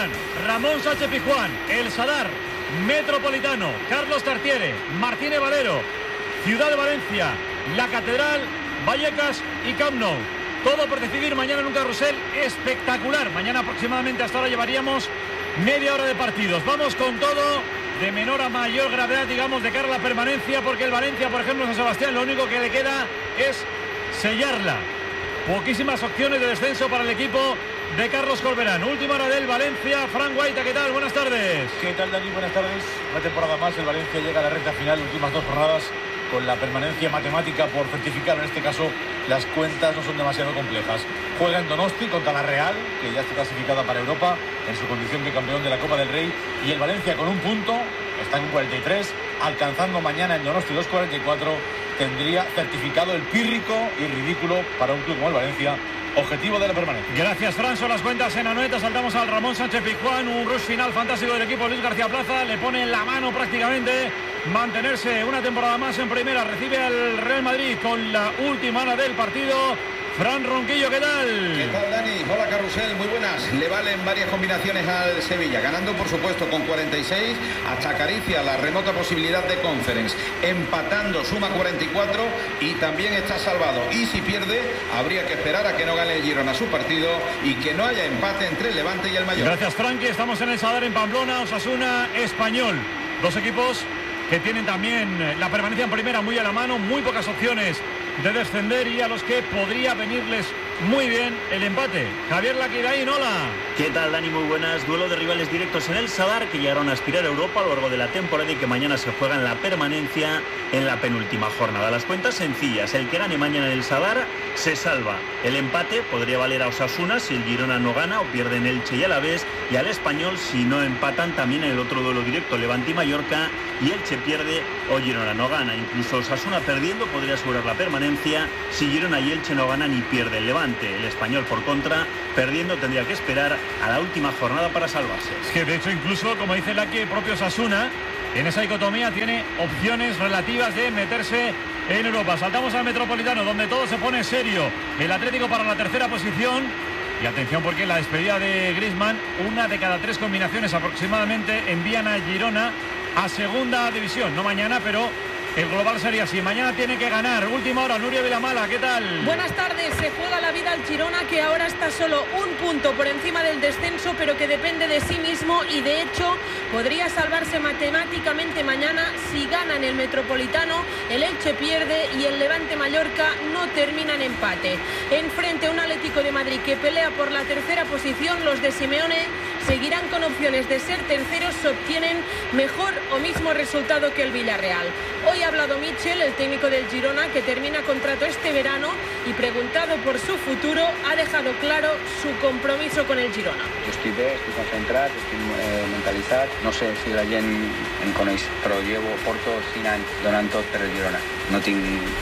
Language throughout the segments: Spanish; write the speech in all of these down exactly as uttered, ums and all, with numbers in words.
Pizjuán, Ramón Sánchez Pizjuán, El Sadar, Metropolitano, Carlos Tartiere, Martínez Valero, Ciudad de Valencia, La Catedral, Vallecas y Camp Nou. Todo por decidir mañana en un carrusel espectacular. Mañana aproximadamente hasta ahora llevaríamos media hora de partidos. Vamos con todo, de menor a mayor gravedad, digamos, de cara a la permanencia, porque el Valencia, por ejemplo, San Sebastián, lo único que le queda es sellarla. Poquísimas opciones de descenso para el equipo de Carlos Corberán. Última hora del Valencia. Fran Guaita, ¿qué tal? Buenas tardes. ¿Qué tal, Dani? Buenas tardes. Una temporada más, el Valencia llega a la recta final, últimas dos jornadas, con la permanencia matemática por certificar. En este caso, las cuentas no son demasiado complejas. Juega en Donosti contra la Real, que ya está clasificada para Europa en su condición de campeón de la Copa del Rey, y el Valencia con un punto, está en cuarenta y tres, alcanzando mañana en Donosti dos cuarenta y cuatro, tendría certificado el pírrico y ridículo para un club como el Valencia, objetivo de la permanencia. Gracias, Fran. Son las cuentas en Anoeta. Saltamos al Ramón Sánchez Pizjuán. Un rush final fantástico del equipo. Luis García Plaza le pone en la mano prácticamente mantenerse una temporada más en primera. Recibe al Real Madrid con la última hora del partido. Fran Ronquillo, ¿qué tal? ¿Qué tal, Dani? Hola, Carrusel, muy buenas. Le valen varias combinaciones al Sevilla, ganando por supuesto con cuarenta y seis, hasta acaricia la remota posibilidad de Conference, empatando suma cuarenta y cuatro y también está salvado. Y si pierde, habría que esperar a que no gane el Girona su partido y que no haya empate entre el Levante y el Mallorca. Gracias, Frankie. Estamos en el Sadar en Pamplona. Osasuna, Español. Dos equipos que tienen también la permanencia en primera muy a la mano, muy pocas opciones de descender y a los que podría venirles muy bien el empate. Javier Laquiraín, hola. ¿Qué tal, Dani? Muy buenas. Duelo de rivales directos en el Sadar, que llegaron a aspirar a Europa a lo largo de la temporada y que mañana se juegan la permanencia en la penúltima jornada. Las cuentas sencillas: el que gane mañana en el Sadar se salva. El empate podría valer a Osasuna si el Girona no gana o pierde en Elche y Alavés, y al Español si no empatan también en el otro duelo directo, Levante y Mallorca, y Elche pierde o Girona no gana. Incluso Osasuna perdiendo podría asegurar la permanencia si Girona y Elche no ganan y pierde el Levante. El Español, por contra, perdiendo tendría que esperar a la última jornada para salvarse. Es que de hecho, incluso, como dice Laqui, el propio Osasuna en esa dicotomía tiene opciones relativas de meterse en Europa. Saltamos al Metropolitano, donde todo se pone serio. El Atlético para la tercera posición. Y atención, porque la despedida de Griezmann, una de cada tres combinaciones aproximadamente envían a Girona a segunda división. No mañana, pero el global sería así. Mañana tiene que ganar. Última hora, Nuria Vilamala, ¿qué tal? Buenas tardes. Se juega la vida al Girona, que ahora está solo un punto por encima del descenso, pero que depende de sí mismo y de hecho podría salvarse matemáticamente mañana si gana en el Metropolitano, el Elche pierde y el Levante Mallorca no termina en empate. Enfrente un Atlético de Madrid que pelea por la tercera posición. Los de Simeone seguirán con opciones de ser terceros si obtienen mejor o mismo resultado que el Villarreal. Hoy ha hablado Michel, el técnico del Girona, que termina contrato este verano, y preguntado por su futuro ha dejado claro su compromiso con el Girona. Jo estic bé, estic concentrat, estic eh, mentalitzat. No sé si la gent em coneix, però llevo, porto cinc anys donant tot per el Girona. No tinc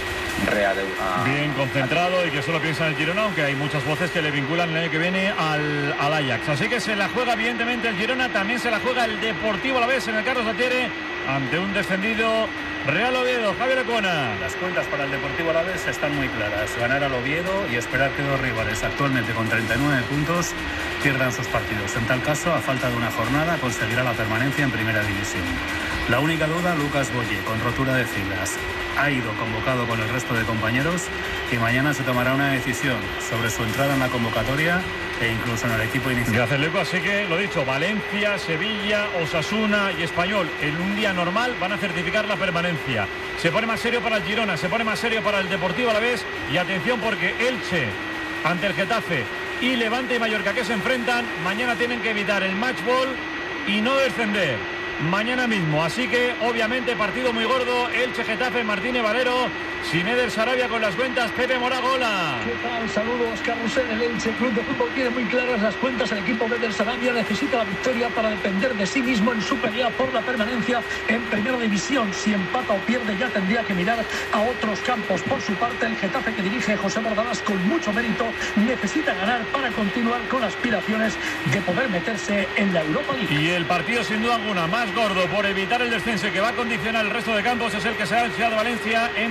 res a... Bien concentrado y que solo piensa en el Girona, aunque hay muchas voces que le vinculan el año que viene al, al Ajax. Así que se la juega evidentemente el Girona, también se la juega el Deportivo Alavés en el Carlos Tartiere ante un descendido Real Oviedo. Javier Econa. Las cuentas para el Deportivo Alavés están muy claras: ganar al Oviedo y esperar que dos rivales, actualmente con treinta y nueve puntos, pierdan sus partidos. En tal caso, a falta de una jornada, conseguirá la permanencia en Primera División. La única duda, Lucas Boye, con rotura de filas. Ha ido convocado con el resto de compañeros y mañana se tomará una decisión sobre su entrada en la convocatoria e incluso en el equipo inicial. Gracias, Leco. Así que lo dicho, Valencia, Sevilla, Osasuna y Español en un día normal van a certificar la permanencia. Se pone más serio para el Girona, se pone más serio para el Deportivo Alavés, y atención porque Elche ante el Getafe y Levante y Mallorca, que se enfrentan, mañana tienen que evitar el match ball y no descender mañana mismo. Así que obviamente partido muy gordo. Elche, Getafe, Martínez Valero, Sineder Sarabia con las cuentas. Pepe Moragola. ¿Qué tal? Saludos, Carrusel. El Elche Club de Fútbol tiene muy claras las cuentas. El equipo de Sarabia necesita la victoria para depender de sí mismo en su pelea por la permanencia en Primera División. Si empata o pierde, ya tendría que mirar a otros campos. Por su parte, el Getafe, que dirige José Bordalás con mucho mérito, necesita ganar para continuar con aspiraciones de poder meterse en la Europa League. Y el partido, sin duda alguna, más gordo por evitar el descenso y que va a condicionar el resto de campos es el que se ha Ciudad de Valencia entre el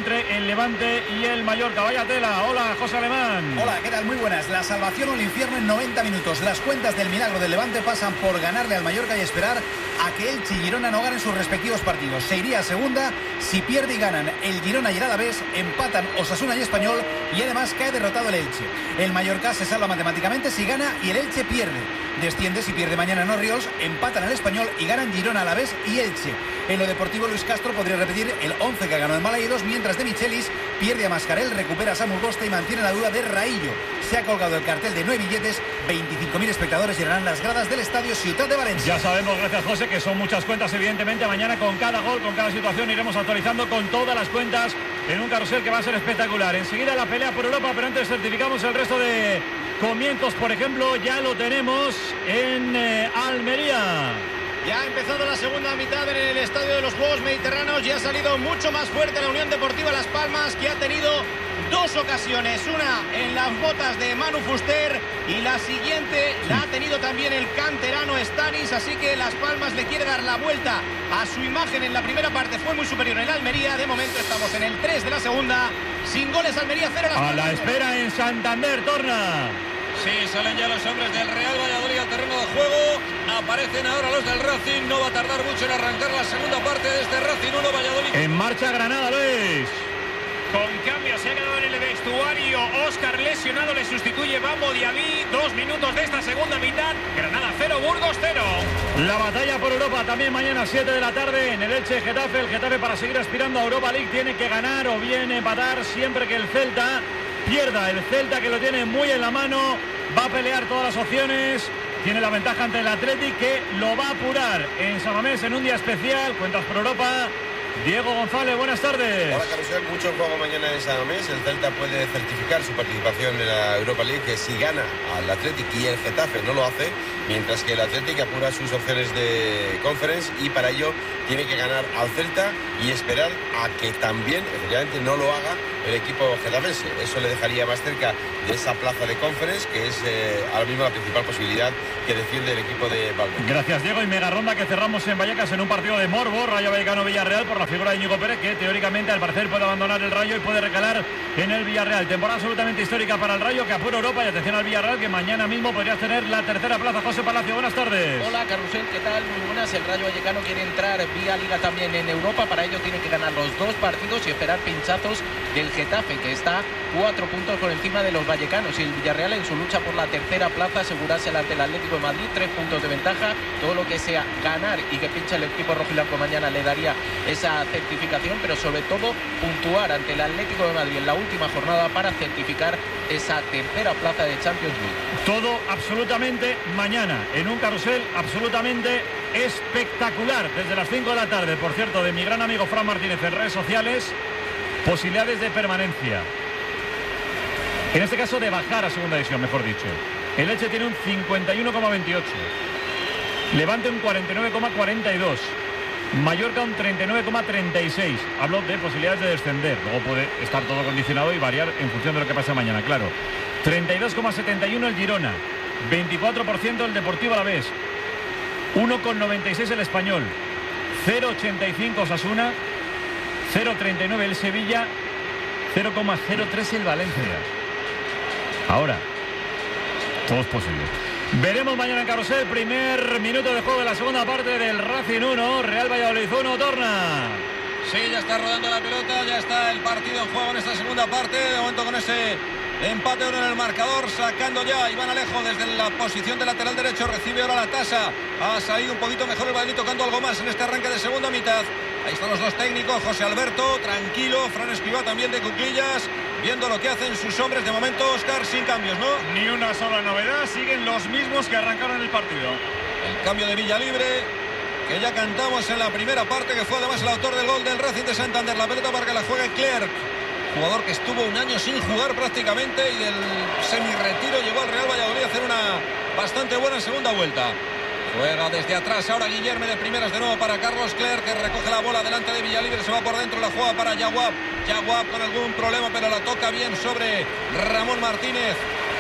el Levante y el Mallorca. Vaya tela. Hola, José Alemán. Hola, ¿qué tal? Muy buenas. La salvación o el infierno en noventa minutos. Las cuentas del milagro del Levante pasan por ganarle al Mallorca y esperar a que Elche y Girona no ganen sus respectivos partidos. Se iría a segunda si pierde y ganan el Girona y el Alavés, empatan Osasuna y Español y además cae derrotado el Elche. El Mallorca se salva matemáticamente si gana y el Elche pierde. Desciende si pierde mañana en Orriols, empatan al Español y ganan Girona, Alavés y Elche. En lo deportivo, Luis Castro podría repetir el once que ganó en Malaídos, mientras de Michelis pierde a Mascarell, recupera a Samu Costa y mantiene la duda de Raillo. Se ha colgado el cartel de nueve billetes, veinticinco mil espectadores llenarán las gradas del estadio Ciutat de Valencia. Ya sabemos, gracias José, que son muchas cuentas, evidentemente. Mañana con cada gol, con cada situación iremos actualizando con todas las cuentas en un carrusel que va a ser espectacular. Enseguida la pelea por Europa, pero antes certificamos el resto de comienzos. Por ejemplo, ya lo tenemos en eh, Almería. Ya ha empezado la segunda mitad en el Estadio de los Juegos Mediterráneos y ha salido mucho más fuerte la Unión Deportiva Las Palmas, que ha tenido dos ocasiones, una en las botas de Manu Fuster y la siguiente la ha tenido también el canterano Stanis, así que Las Palmas le quiere dar la vuelta a su imagen. En la primera parte fue muy superior en Almería, de momento estamos en el tres de la segunda, sin goles. Almería cero. Las a la espera en Santander, Torna. Sí, salen ya los hombres del Real Valladolid al terreno de juego. Aparecen ahora los del Racing. No va a tardar mucho en arrancar la segunda parte de este Racing uno Valladolid. En marcha Granada, Luis. Con cambio se ha quedado en el vestuario Óscar lesionado, le sustituye Bambo Dialí. Dos minutos de esta segunda mitad. Granada cero, Burgos cero. La batalla por Europa también mañana siete de la tarde en el Elche Getafe. El Getafe, para seguir aspirando a Europa League, tiene que ganar o bien empatar siempre que el Celta pierda. El Celta, que lo tiene muy en la mano, va a pelear todas las opciones. Tiene la ventaja ante el Athletic, que lo va a apurar en San Mamés en un día especial. Cuentas por Europa. Diego González, buenas tardes. Hola, Carusel, mucho juego mañana en San Mamés. El Celta puede certificar su participación en la Europa League, que si gana al Athletic y el Getafe no lo hace, mientras que el Athletic apura sus opciones de Conference y para ello tiene que ganar al Celta y esperar a que también, efectivamente, no lo haga el equipo getafense. Eso le dejaría más cerca de esa plaza de Conference, que es eh, ahora mismo la principal posibilidad que defiende el equipo de Valverde. Gracias, Diego. Y mega ronda que cerramos en Vallecas en un partido de morbo. Rayo Vallecano-Villarreal, por la figura de Íñigo Pérez, que teóricamente al parecer puede abandonar el Rayo y puede recalar en el Villarreal. Temporada absolutamente histórica para el Rayo, que apura Europa, y atención al Villarreal, que mañana mismo podría tener la tercera plaza. José Palacio, buenas tardes. Hola, Carrusel, ¿qué tal? Muy buenas. El Rayo Vallecano quiere entrar vía Liga también en Europa. Para ello tiene que ganar los dos partidos y esperar pinchazos del Getafe, que está cuatro puntos por encima de los vallecanos, y el Villarreal en su lucha por la tercera plaza asegurársela ante el Atlético de Madrid, tres puntos de ventaja. Todo lo que sea ganar y que pinche el equipo rojiblanco mañana le daría esa certificación, pero sobre todo puntuar ante el Atlético de Madrid en la última jornada para certificar esa tercera plaza de Champions League. Todo absolutamente mañana en un carrusel absolutamente espectacular desde las cinco de la tarde. Por cierto, de mi gran amigo Fran Martínez en redes sociales, posibilidades de permanencia, en este caso de bajar a segunda división, mejor dicho. El Elche tiene un cincuenta y uno coma veintiocho, Levante un cuarenta y nueve coma cuarenta y dos, Mallorca un treinta y nueve coma treinta y seis. Hablo de posibilidades de descender, luego puede estar todo condicionado y variar en función de lo que pase mañana, claro. Treinta y dos coma setenta y uno el Girona, veinticuatro por ciento el Deportivo Alavés, uno coma noventa y seis el Español, cero coma ochenta y cinco Osasuna, cero coma treinta y nueve el Sevilla, cero coma cero tres el Valencia. Ahora, todo es posible. Veremos mañana en carrusel. Primer minuto de juego de la segunda parte del Racing uno, Real Valladolid uno, Torna. Sí, ya está rodando la pelota, ya está el partido en juego en esta segunda parte. De momento con ese empate uno en el marcador, sacando ya Iván Alejo desde la posición de lateral derecho. Recibe ahora la tasa. Ha salido un poquito mejor el Valladolid, tocando algo más en este arranque de segunda mitad. Ahí están los dos técnicos, José Alberto, tranquilo, Fran Escribá también de cuclillas, viendo lo que hacen sus hombres. De momento, Óscar, sin cambios, ¿no? Ni una sola novedad, siguen los mismos que arrancaron el partido. El cambio de Villalibre, que ya cantamos en la primera parte, que fue además el autor del gol del Racing de Santander. La pelota para que la juegue Clerc, jugador que estuvo un año sin jugar prácticamente y del semi-retiro llegó al Real Valladolid a hacer una bastante buena segunda vuelta. Juega desde atrás ahora Guillerme de primeras de nuevo para Carlos Clerc, que recoge la bola delante de Villalibre, se va por dentro, la juega para Yaguab. Yaguab con algún problema, pero la toca bien sobre Ramón Martínez.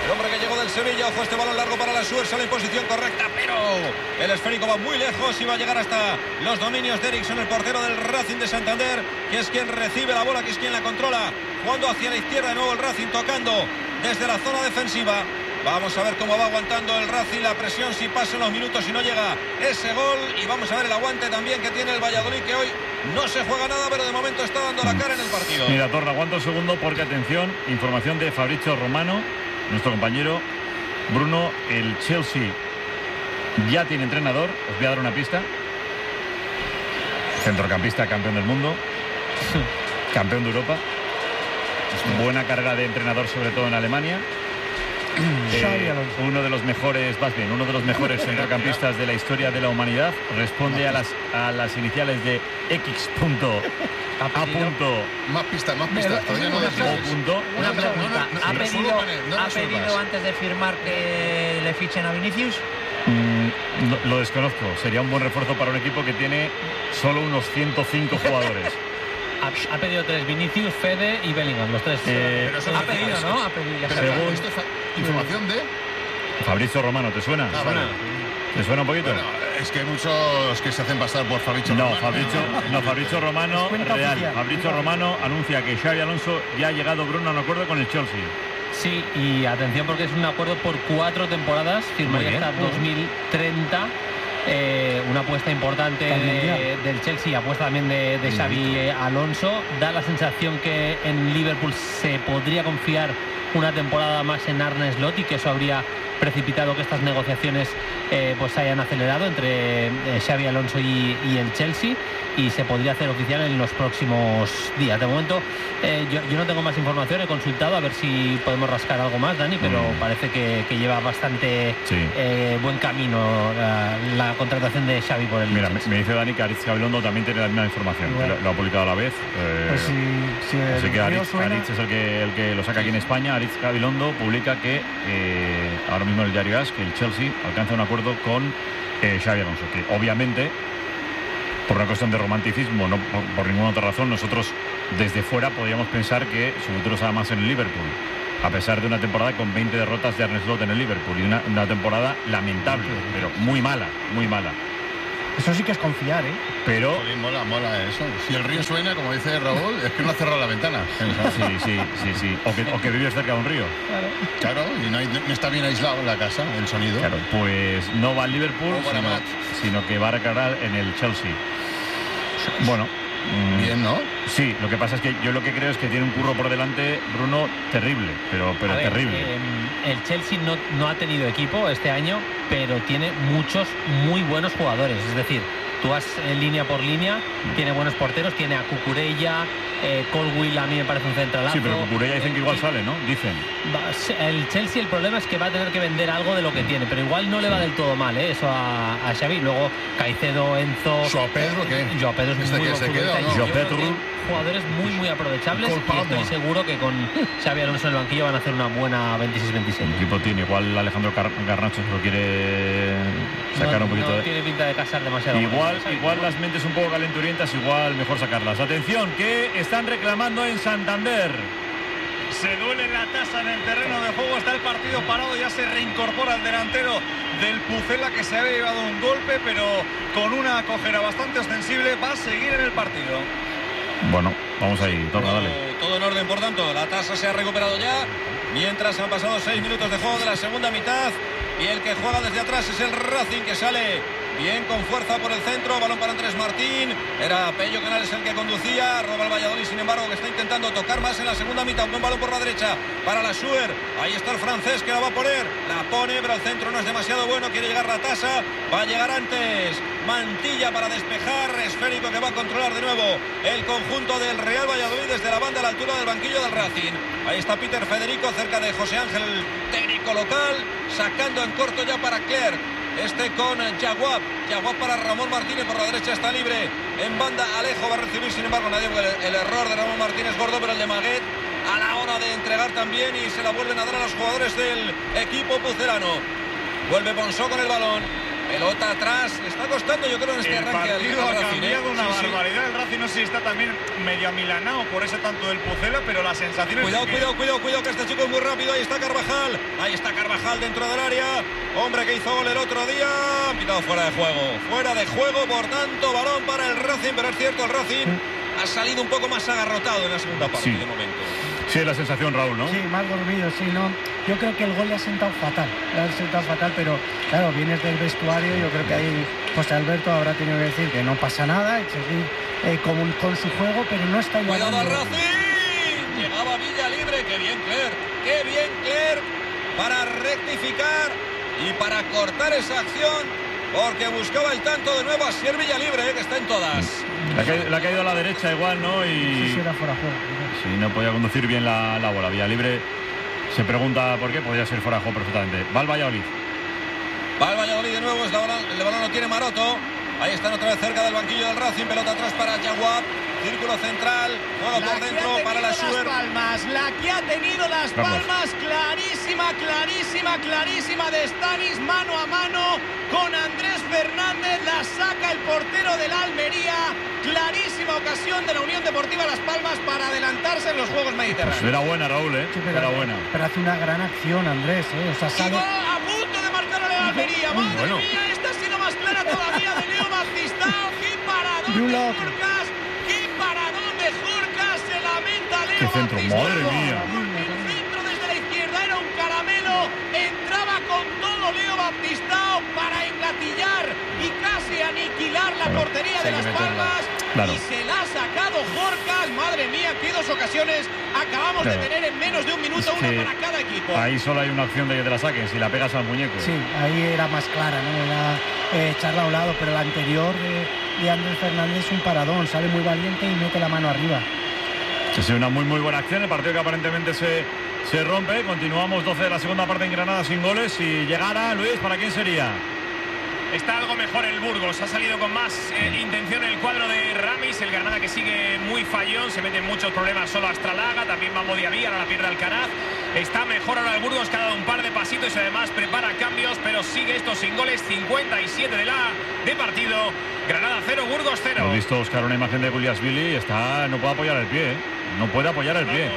El hombre que llegó del Sevilla, ojo este balón largo para la Suer, sale en posición correcta, pero el esférico va muy lejos y va a llegar hasta los dominios de Eriksson, el portero del Racing de Santander, que es quien recibe la bola, que es quien la controla, jugando hacia la izquierda de nuevo el Racing, tocando desde la zona defensiva. Vamos a ver cómo va aguantando el Racing, la presión si pasan los minutos y no llega ese gol, y vamos a ver el aguante también que tiene el Valladolid, que hoy no se juega nada, pero de momento está dando la cara en el partido. Mira, Torra, aguanta un segundo porque, atención, información de Fabrizio Romano, nuestro compañero. Bruno, el Chelsea ya tiene entrenador, os voy a dar una pista. Centrocampista, campeón del mundo, campeón de Europa, buena carrera de entrenador, sobre todo en Alemania. Eh, uno de los mejores, más bien, uno de los mejores centrocampistas de la historia de la humanidad. Responde a las, a las iniciales de X. A punto. Más pistas, más pistas. Todavía no O punto. Una pregunta. no, no, ¿Ha no pedido, resuelvas, no ¿ha resuelvas. pedido antes de firmar que le fichen a Vinicius? Mm, no, lo desconozco. Sería un buen refuerzo para un equipo que tiene solo unos ciento cinco jugadores. Ha, ha pedido tres: Vinicius, Fede y Bellingham, los tres. Eh, ha pedido, ¿no? Ha pedido. Ya Pero Según- esto es fa- información de... Fabrizio Romano, ¿te suena? Ah, vale. ¿Te suena un poquito? Bueno, es que hay muchos que se hacen pasar por Fabrizio No, Romano. Fabrizio, no, Fabrizio Romano, Cuenta real. oficial. Fabrizio Romano anuncia que Xabi Alonso ya ha llegado, Bruno, a un acuerdo con el Chelsea. Sí, y atención porque es un acuerdo por cuatro temporadas, firmaría Muy bien. hasta dos mil treinta. Eh, una apuesta importante de- del Chelsea, apuesta también de, de Xabi eh, Alonso. Da la sensación que en Liverpool se podría confiar una temporada más en Arne Slot, y que eso habría precipitado que estas negociaciones eh, pues se hayan acelerado entre eh, Xabi Alonso y, y el Chelsea, y se podría hacer oficial en los próximos días. De momento eh, yo, yo no tengo más información, he consultado a ver si podemos rascar algo más, Dani, pero Mm. parece que, que lleva bastante Sí. eh, buen camino la, la contratación de Xavi por el Mira, me, Chelsea. me dice Dani que Aritz Gabilondo también tiene la misma información. Bueno. Lo, lo ha publicado a la vez. eh, Pues si, si el Así que río Aritz, suena- Aritz es el que, el que lo saca aquí en España. Aritz Gabilondo publica que eh, ahora mismo en el diario AS que el Chelsea alcanza un acuerdo con eh, Xabi Alonso, que obviamente, por una cuestión de romanticismo, no por, por ninguna otra razón, nosotros desde fuera podríamos pensar que su futuro estaba más en el Liverpool, a pesar de una temporada con veinte derrotas de Arne Slot en el Liverpool, y una, una temporada lamentable, pero muy mala, muy mala. Eso sí que es confiar, ¿eh? Pero Joder, mola, mola eso. Si el río suena, como dice Raúl, es que no ha cerrado la ventana. sí, sí, sí, sí. O que, o que vives cerca de un río. Claro, y no, hay- no está bien aislado la casa, el sonido. Claro, pues no va al Liverpool, O para sino, Matt. sino que va a recargar en el Chelsea. Bueno, mm, Bien, ¿no? sí, lo que pasa es que yo lo que creo es que tiene un curro por delante, Bruno, terrible, pero, pero A ver, terrible. eh, el Chelsea no, no ha tenido equipo este año, pero tiene muchos muy buenos jugadores. Es decir, tú vas eh, línea por línea, tiene buenos porteros, tiene a Cucurella, eh, Colwill a mí me parece un centralazo. Sí, pero Cucurella dicen que igual Eh, sale, ¿no? Dicen. Va- El Chelsea, el problema es que va a tener que vender algo de lo que tiene, pero igual no le va del todo mal, ¿eh? Eso a, a Xavi. Luego Caicedo, Enzo. ¿Joao Pedro qué? Joao Pedro es ¿Este muy que buen se queda futbolista. o no? Y yo Joao creo que Pedro. jugadores muy muy aprovechables, Cole y estoy Palmer. seguro que con Xavi Alonso en el banquillo van a hacer una buena veintiséis veintisiete. El equipo tiene, igual Alejandro Car- Garnacho se lo quiere sacar no, un poquito no de... tiene pinta de casar demasiado. Igual, con Xavi, igual ¿no? las mentes un poco calenturientas, igual mejor sacarlas. Atención, que están reclamando en Santander. Se duele la tasa en el terreno de juego, está el partido parado, ya se reincorpora el delantero del Pucela, que se había llevado un golpe, pero con una cojera bastante ostensible, va a seguir en el partido. Bueno, vamos ahí, Torna, dale. Todo en orden, por tanto, la tasa se ha recuperado ya, mientras han pasado seis minutos de juego de la segunda mitad, y el que juega desde atrás es el Racing, que sale bien con fuerza por el centro, balón para Andrés Martín, era Pello Canales el que conducía, roba el Valladolid, sin embargo, que está intentando tocar más en la segunda mitad, un buen balón por la derecha para la Suer, ahí está el francés que la va a poner, la pone, pero el centro no es demasiado bueno, quiere llegar la tasa, va a llegar antes Mantilla para despejar, esférico que va a controlar de nuevo el conjunto del Real Valladolid desde la banda a la altura del banquillo del Racing. Ahí está Peter Federico cerca de José Ángel, técnico local, sacando en corto ya para Clerc. Este con Yaguap, Yaguap para Ramón Martínez, por la derecha está libre, en banda Alejo va a recibir, sin embargo nadie, el, el error de Ramón Martínez gordo, pero el de Maguet a la hora de entregar también, y se la vuelven a dar a los jugadores del equipo pucelano. Vuelve Ponsó con el balón, Pelota atrás, le está costando yo creo en este el arranque partido al ha Racing, cambiado ¿eh? una Sí, sí. barbaridad. El Racing no sé si está también medio amilanado por ese tanto del Pucela, pero la sensación es Cuidado, que... cuidado, cuidado, cuidado, que este chico es muy rápido. Ahí está Carvajal, ahí está Carvajal dentro del área. Hombre que hizo gol el otro día, pitado fuera de juego. Fuera de juego, por tanto, balón para el Racing, pero es cierto, el Racing ha salido un poco más agarrotado en la segunda parte Sí. de momento. Sí, es la sensación, Raúl, ¿no? Sí, más dormido, sí, no. Yo creo que el gol le ha sentado fatal, le ha sentado fatal, pero claro, vienes del vestuario, yo creo que ahí José Alberto habrá tenido que decir que no pasa nada, y seguir eh, con, con su juego, pero no está ¡Cuidado al igualando. Racing! Llegaba Villa libre, qué bien Cler, qué bien Cler para rectificar y para cortar esa acción, porque buscaba el tanto de nuevo a Sier Villa libre, eh, que está en todas. La que, la ha caído a la derecha igual, ¿no? Y Sí, sí, era fuera de juego. sí, no podía conducir bien la, la bola. Villalibre se pregunta por qué, podría ser fuera de juego perfectamente. Va al Valladolid. Va el Valladolid de nuevo, es la bola, el balón lo tiene Maroto. Ahí están otra vez cerca del banquillo del Racing, pelota atrás para Jawad, círculo central, juego La por que dentro ha para la tenido Schubert. Las Palmas, la que ha tenido Las Vamos. Palmas, clarísima, clarísima, clarísima de Stanis, mano a mano con Andrés Fernández, la saca el portero del Almería, clarísima ocasión de la Unión Deportiva Las Palmas para adelantarse en los Juegos Mediterráneos. Pues era buena, Raúl, ¿eh? Sí, pero, Era buena. pero hace una gran acción, Andrés, ¿eh? O sea, Y sale... va a punto de marcar a la Almería, madre bueno. mía, esta ha sido más clara todavía de Leo Baptistao, qué paradón De un de lado. Jurkas, qué paradón de Jurkas, se lamenta Leo Qué centro, Baptistao. madre mía. El centro desde la izquierda era un caramelo, entraba con todo Leo Baptistao para engatillar y casi aniquilar la Claro, portería sí, de hay Las que meterla. Palmas. Claro. Y se la ha sacado Jurkas, madre mía, qué dos ocasiones acabamos Claro. de tener en menos de un minuto, Es una que para cada equipo. Ahí solo hay una opción de que te la saquen, si la pegas al muñeco. Sí, ahí era más clara, ¿no? Era eh, echarla a un lado, pero la anterior de, de Andrés Fernández es un paradón, sale muy valiente y mete la mano arriba. Ha sido una muy muy buena acción, el partido que aparentemente se, se rompe. Continuamos doce de la segunda parte en Granada sin goles. Si llegara, Luis, ¿para quién sería? Está algo mejor el Burgos, ha salido con más eh, intención el cuadro de Ramis, el Granada que sigue muy fallón, se mete en muchos problemas solo Astralaga, también Mambo Diaby, ahora la pierde Alcaraz. Está mejor ahora el Burgos, que ha dado un par de pasitos y además prepara cambios, pero sigue esto sin goles, cincuenta y siete de la de partido. Granada cero, Burgos cero. Hemos visto, Oscar, una imagen de Guliasvili y está, no puede apoyar el pie, ¿eh? No puede apoyar el pie.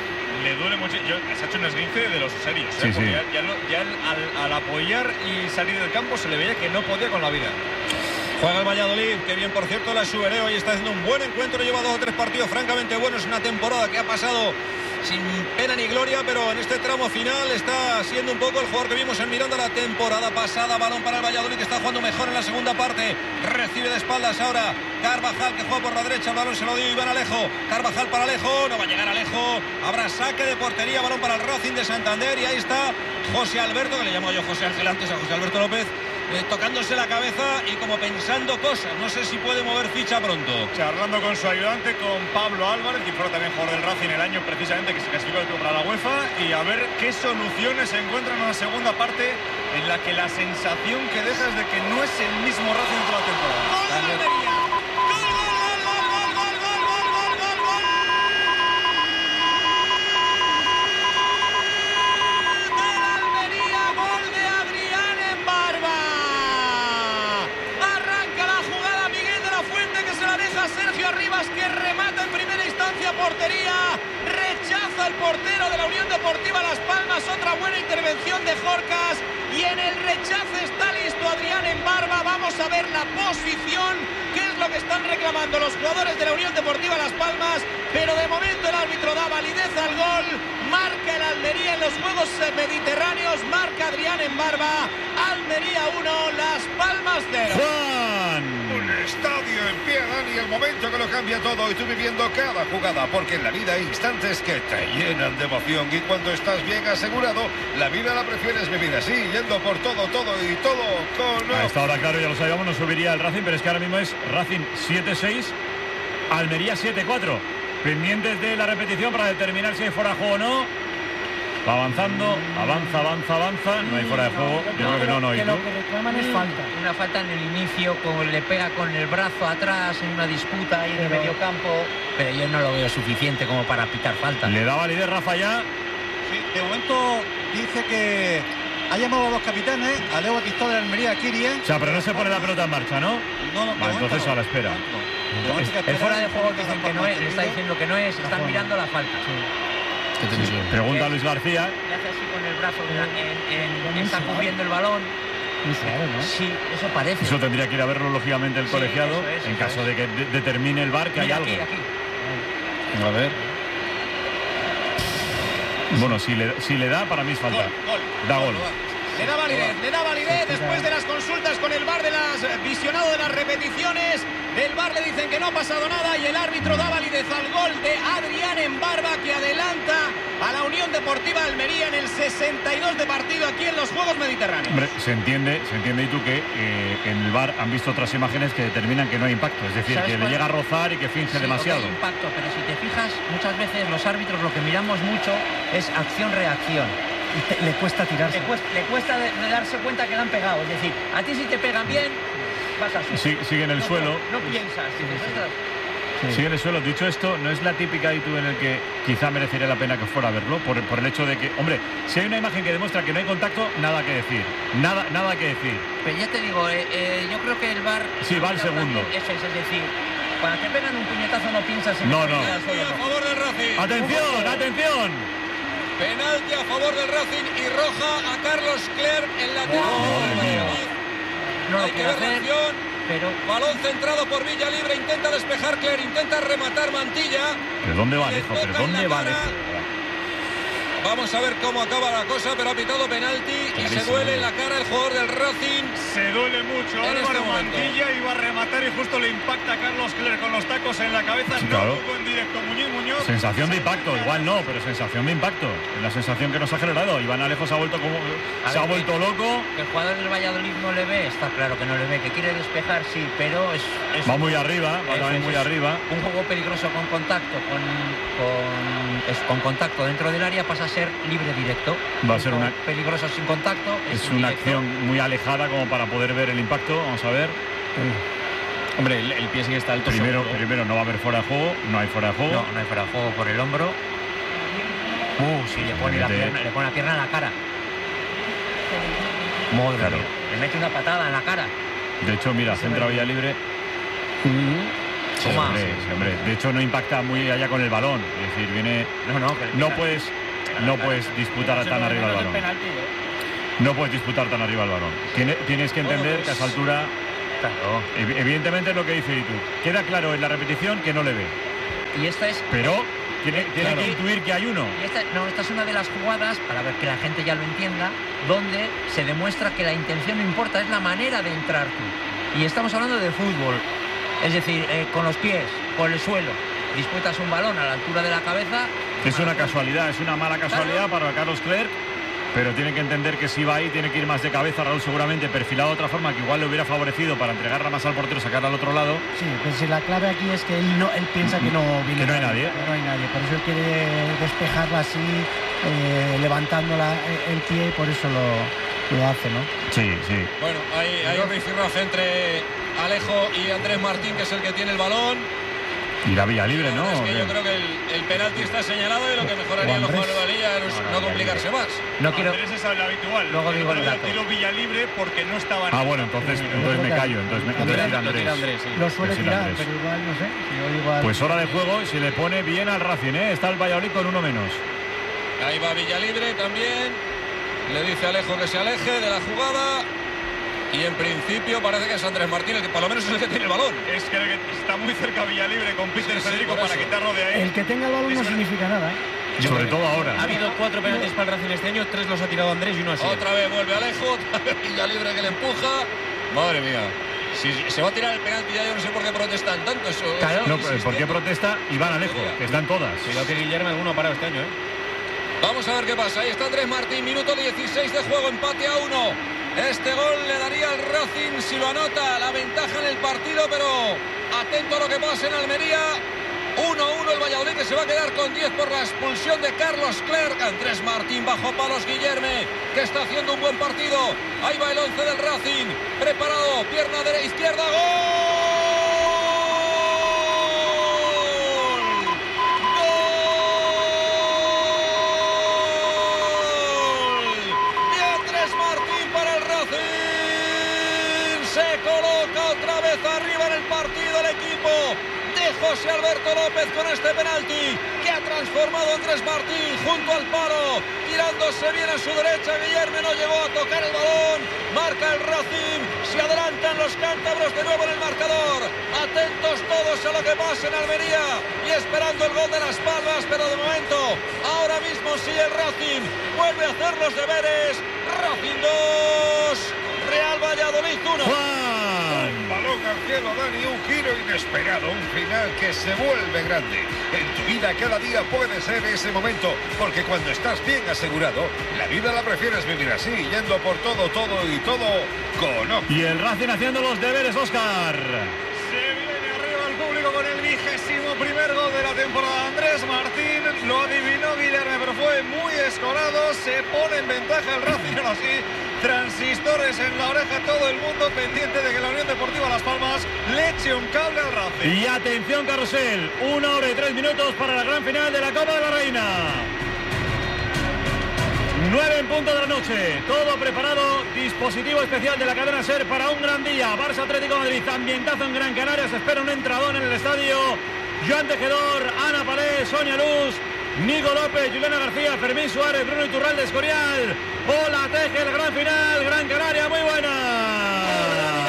Le duele mucho. Yo, se ha hecho un esguince de los serios. ¿eh? Sí, Porque sí. Ya, ya lo- ya él, al, al apoyar y salir del campo se le veía que no podía con la vida. Juega el Valladolid, que bien por cierto la Subereo hoy está haciendo un buen encuentro, lleva dos o tres partidos francamente buenos, una temporada que ha pasado sin pena ni gloria, pero en este tramo final está siendo un poco el jugador que vimos en Miranda la temporada pasada. Balón para el Valladolid, que está jugando mejor en la segunda parte, recibe de espaldas ahora Carvajal, que juega por la derecha, el balón se lo dio Iván Alejo, Carvajal para Alejo, no va a llegar Alejo, habrá saque de portería, balón para el Racing de Santander, y ahí está José Alberto, que le llamo yo José Ángel antes a José Alberto López, eh, tocándose la cabeza y como pensando cosas, no sé si puede mover ficha pronto. Charlando con su ayudante, con Pablo Álvarez, que fuera también jugador del Racing el año precisamente que se clasificó el club para la UEFA, y a ver qué soluciones se encuentran en la segunda parte en la que la sensación que deja es de que no es el mismo Racing toda la temporada. ¡Gol de la Almería! Que remata en primera instancia portería, rechaza el portero de la Unión Deportiva Las Palmas, otra buena intervención de Jurkas, y en el rechace está listo Adrián en Barba. Vamos a ver la posición, qué es lo que están reclamando los jugadores de la Unión Deportiva Las Palmas, pero de momento el árbitro da validez al gol, marca el Almería en los Juegos Mediterráneos, marca Adrián en Barba, Almería uno, Las Palmas cero. ¡Juan! Un estadio en pie, Dani, el momento que lo cambia todo, y tú viviendo cada jugada, porque en la vida hay instantes que te llenan de emoción, y cuando estás bien asegurado, la vida la prefieres vivir así, yendo por todo, todo y todo con... A esta hora, claro, ya lo sabíamos, no subiría el Racing, pero es que ahora mismo es Racing siete seis, Almería siete cuatro. Pendientes de la repetición para determinar si hay fuera de juego o no. Va avanzando, avanza, avanza, avanza. No hay fuera de juego. Yo creo que no, no. ¿Y Que tú? lo que reclaman es falta. Una falta en el inicio, como le pega con el brazo atrás en una disputa ahí en el Pero- medio campo. Pero yo no lo veo suficiente como para pitar falta. Le da validez Rafa ya. Sí, de momento dice que ha llamado a los capitanes, a Leo Batistó de la Almería, a Kiria. O sea, pero no se pone la pelota en marcha, ¿no? No, no, vale, entonces no. a la espera. No. Es, es fuera de juego, dicen que no es, le está diciendo que no es, están mirando la falta. Sí. Sí. Pregunta a Luis García. Le hace así con el brazo, en, en, está cubriendo el balón. ¿no? Sí, eso parece. Eso tendría que ir a verlo lógicamente el sí, colegiado, eso es, en eso caso es. de que de determine el V A R que Mira, hay aquí, algo. Aquí. A ver. Bueno, si le, si le da, para mí es falta. Gol, gol. Da gol. Le da validez, le da validez después de las consultas con el V A R, de las visionado de las repeticiones. Del V A R le dicen que no ha pasado nada y el árbitro da validez al gol de Adrián Embarba, que adelanta a la Unión Deportiva Almería en el sesenta y dos de partido aquí en los Juegos Mediterráneos. Hombre, se entiende, se entiende y tú que eh, en el V A R han visto otras imágenes que determinan que no hay impacto, es decir, que le llega a rozar y que finge sí, demasiado. Okay, impacto, pero si te fijas, muchas veces los árbitros lo que miramos mucho es acción-reacción. Y te, le cuesta tirarse. Le cuesta, le cuesta de, de darse cuenta que le han pegado. Es decir, a ti si te pegan bien, vas a Sí, sigue en el no, suelo. No, no piensas. Si te Sí. Sigue en el suelo. Dicho esto, no es la típica Itu en el que quizá merecería la pena que fuera a verlo, por, por el hecho de que, hombre, si hay una imagen que demuestra que no hay contacto, nada que decir. Nada, nada que decir. Pero ya te digo, eh, eh, yo creo que el V A R... Sí, va al segundo. Eso es, es decir, cuando te pegan un puñetazo no piensas en... No, no. A favor del Racing. ¡Atención, atención! Penalti a favor del Racing y roja a Carlos Clerc en la tierra. Madre mía. No lo Hay que quiero ver la hacer, acción. pero... Balón centrado por Villa Libre, intenta despejar Clerc, intenta rematar Mantilla. ¿Pero dónde va Alejo? ¿Pero dónde va Alejo? Vamos a ver cómo acaba la cosa, pero ha pitado penalti y se duele en la cara el jugador del Racing. Se duele mucho. En Álvaro este momento. Mantilla iba a rematar y justo le impacta a Carlos Clerc con los tacos en la cabeza. Sí, no claro. tuvo en directo Muñiz Muñoz. Sensación de impacto, igual no, pero sensación de impacto. Es la sensación que nos ha generado. Iván Alejo se ha vuelto como A se ha ver, vuelto loco. Que el jugador del Valladolid no le ve, está claro que no le ve, que quiere despejar, sí, pero es... es Va un- muy arriba, va eso también es, muy es arriba. Un juego peligroso con contacto, con, con, es, con contacto dentro del área pasa a ser libre directo. Va a Un ser juego una- peligroso sin contacto. Es Es una indirecto. acción muy alejada como para poder ver el impacto. Vamos a ver. Hombre, el, el pie sí está alto. Primero, seguro. primero no va a haber fuera de juego, no hay fuera de juego. No, no hay fuera de juego por el hombro. Uh, sí, le pone, la Mete- pierna, le pone la pierna en la cara. Madre Claro. mía, le mete una patada en la cara. De hecho, mira, centra Villa Libre. Sí, Toma. hombre, sí, hombre. De hecho, no impacta muy allá con el balón. Es decir, viene. No, no, que le No pega- puedes, no puedes disputar tan arriba el balón. No puedes disputar tan arriba el balón. Tiene- tienes que entender que a esa altura. Claro. ev- Evidentemente es lo que dice Itu. Queda claro en la repetición que no le ve. Y esta es... Pero tiene, tiene Claro. que intuir que hay uno. Y esta, no, esta es una de las jugadas, para ver que la gente ya lo entienda, donde se demuestra que la intención no importa, es la manera de entrar tú. Y estamos hablando de fútbol, es decir, eh, con los pies, por el suelo, disputas un balón a la altura de la cabeza. Es una casualidad, es una mala casualidad para Carlos Clerc, pero tiene que entender que si va ahí tiene que ir más de cabeza. Raúl seguramente perfilado de otra forma que igual le hubiera favorecido para entregarla más al portero, sacarla al otro lado. Sí, pues si la clave aquí es que él no, él piensa que no viene Que no hay nadie. que no hay nadie, por eso él quiere despejarla así, eh, levantando la- el pie y por eso lo, lo hace, ¿no? Sí, sí. Bueno, hay, hay un rifirrafe entre Alejo y Andrés Martín, que es el que tiene el balón. Irá Villa Libre, ¿no? Es que ¿O yo qué? creo que el, el penalti está señalado y lo que mejoraría en los jugadores de la liga es no, complicarse más. No quiero... Andrés es el habitual. Luego digo el el dato. tiro Villa Libre porque no estaba... Ah, bueno, entonces, entonces me callo. Entonces, me, entonces tira Andrés. Lo suele Decir tirar, Andrés. pero igual, no sé. Yo igual... Pues hora de juego, se le pone bien al Racing, ¿eh? Está el Valladolid con uno menos. Ahí va Villa Libre también. Le dice a Alejo que se aleje de la jugada. Y en principio parece que es Andrés Martín el que por lo menos es el que tiene el balón. Es que está muy cerca Villa Libre con Peter Sí, sí, Federico por para eso. quitarlo de ahí. El que tenga el balón no significa nada, ¿eh? Sobre todo ahora. Ha habido cuatro penaltis para el Racing este año, tres los ha tirado Andrés y uno así. Otra vez vuelve Alejo, otra vez Villa Libre que le empuja. Madre mía. Si se va a tirar el penalti ya yo no sé por qué protestan tanto eso. Claro. No, ¿por qué protesta Iván Alejo? Que están todas. Cuidado que Guillermo alguno ha parado este año, ¿eh? Vamos a ver qué pasa. Ahí está Andrés Martín, minuto dieciséis de juego, empate a uno. Este gol le daría al Racing, si lo anota, la ventaja en el partido, pero atento a lo que pasa en Almería. uno uno el Valladolid, que se va a quedar con diez por la expulsión de Carlos Clerc. Andrés Martín bajo palos, Guillerme, que está haciendo un buen partido. Ahí va el once del Racing, preparado, pierna derecha, izquierda, ¡gol! José Alberto López con este penalti que ha transformado a Andrés Martín junto al palo, tirándose bien a su derecha. Guillermo no llegó a tocar el balón. Marca el Racing, se adelantan los cántabros de nuevo en el marcador. Atentos todos a lo que pasa en Almería y esperando el gol de Las Palmas, pero de momento, ahora mismo sí el Racing vuelve a hacer los deberes. Racing dos, Real Valladolid uno. Un balón al cielo, Dani, un giro inesperado, un final que se vuelve grande. En tu vida cada día puede ser ese momento, porque cuando estás bien asegurado, la vida la prefieres vivir así, yendo por todo, todo y todo con O. Y el Racing haciendo los deberes, Óscar. Se viene arriba el público con el vigésimo primer gol de la temporada. Andrés Martín lo adivinó Guillermo, pero fue muy escorado. Se pone en ventaja el Racing, ahora sí. Transistores en la oreja, todo el mundo pendiente de que la Unión Deportiva Las Palmas le eche un cable al Racing. Y atención, carrusel, una hora y tres minutos para la gran final de la Copa de la Reina. Nueve en punto de la noche, todo preparado, dispositivo especial de la cadena SER para un gran día. Barça Atlético de Madrid, ambientazo en Gran Canaria, se espera un entradón en el estadio. Joan Tejedor, Ana Palés, Sonia Luz, Nico López, Juliana García, Fermín Suárez, Bruno Iturralde, Escorial. Hola, Teje, el gran final, Gran Canaria, muy buena.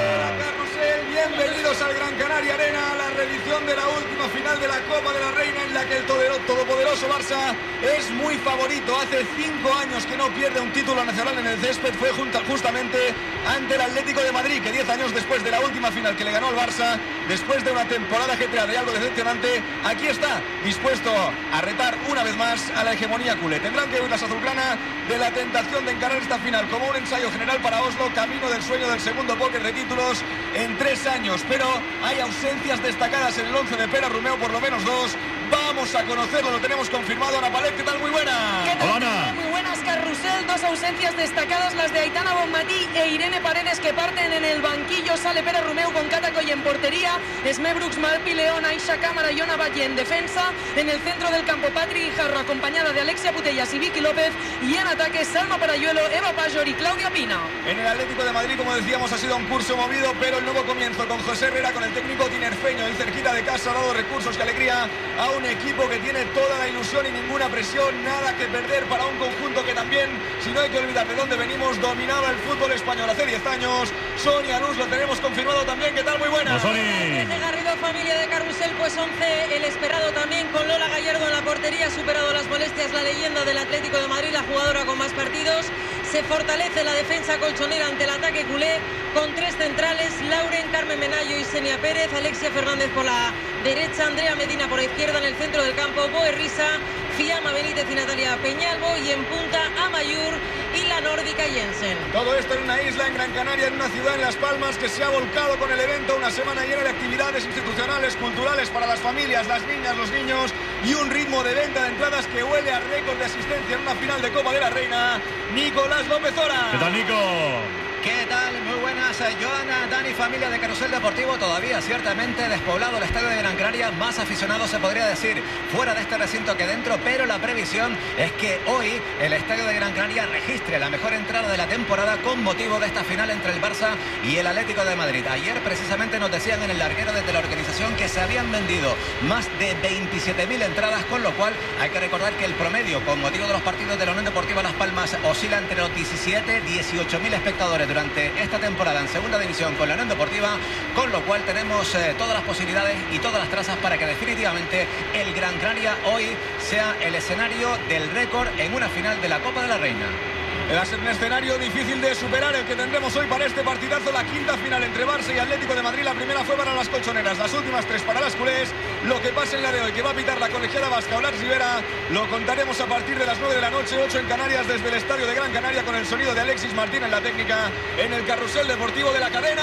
Bienvenidos al Gran Canaria Arena, a la reedición de la última final de la Copa de la Reina, en la que el todopoderoso Barça es muy favorito. Hace cinco años que no pierde un título nacional en el césped, fue justamente ante el Atlético de Madrid, que diez años después de la última final que le ganó el Barça, después de una temporada ajetreada y algo decepcionante, aquí está, dispuesto a retar una vez más a la hegemonía culé. Tendrán que huir las azulgrana de la tentación de encarar esta final como un ensayo general para Oslo, camino del sueño del segundo póker de títulos en tres años, pero hay ausencias destacadas en el once de Pere Romeu, por lo menos dos. Vamos a conocerlo, lo tenemos confirmado. Ana Palet, ¿qué tal? Muy buena. ¿Qué tal? Hola. Muy buenas, carrusel. Dos ausencias destacadas, las de Aitana Bonmatí e Irene Paredes, que parten en el banquillo. Sale Pere Romeu con Catacoy en portería, Esme Brooks, Malpi León, Aisha Cámara y Ona Valle en defensa. En el centro del campo, Patri Guijarro, acompañada de Alexia Putellas y Vicky López. Y en ataque, Salma Parayuelo, Eva Pajor y Claudia Pina. En el Atlético de Madrid, como decíamos, ha sido un curso movido, pero el nuevo comienzo con José Herrera, con el técnico tinerfeño y cerquita de casa, ha dado recursos y alegría a un equipo que tiene toda la ilusión y ninguna presión, nada que perder para un conjunto que también, si no hay que olvidar de dónde venimos, dominaba el fútbol español hace diez años. Sonia Luz, lo tenemos confirmado también. ¿Qué tal? Muy buena. Garrido, familia de Carrusel, pues once, el esperado también, con Lola Gallardo en la portería. Ha superado las molestias la leyenda del Atlético de Madrid, la jugadora con más partidos. Se fortalece la defensa colchonera ante el ataque culé, con tres centrales: Lauren, Carmen Menayo y Senia Pérez. Alexia Fernández por la derecha, Andrea Medina por la izquierda. En el centro del campo, Boe Risa, Fiamma Benítez y Natalia Peñalbo. Y en punta, Amayur y la nórdica Jensen. Todo esto en una isla en Gran Canaria, en una ciudad en Las Palmas que se ha volcado con el evento. Una semana llena de actividades institucionales, culturales para las familias, las niñas, los niños, y un ritmo de venta de entradas que huele a récord de asistencia en una final de Copa de la Reina. Nicolás López Ora. ¿Qué tal, Nico? ¿Qué tal? Muy buenas, Joana, Dani, familia de Carrusel Deportivo. Todavía ciertamente despoblado el estadio de Gran Canaria, más aficionados se podría decir fuera de este recinto que dentro, pero la previsión es que hoy el estadio de Gran Canaria registre la mejor entrada de la temporada con motivo de esta final entre el Barça y el Atlético de Madrid. Ayer precisamente nos decían en el larguero desde la organización que se habían vendido más de veintisiete mil entradas, con lo cual hay que recordar que el promedio con motivo de los partidos de la Unión Deportiva Las Palmas oscila entre los diecisiete y dieciocho mil espectadores durante esta temporada en segunda división con la Unión Deportiva, con lo cual tenemos eh, todas las posibilidades y todas las trazas para que definitivamente el Gran Canaria hoy sea el escenario del récord en una final de la Copa de la Reina. Es un escenario difícil de superar el que tendremos hoy para este partidazo, la quinta final entre Barça y Atlético de Madrid. La primera fue para las colchoneras, las últimas tres para las culés. Lo que pasa en la de hoy, que va a pitar la colegiada vasca Olar Rivera, lo contaremos a partir de las nueve de la noche, ocho en Canarias, desde el estadio de Gran Canaria, con el sonido de Alexis Martín en la técnica, en el Carrusel Deportivo de la cadena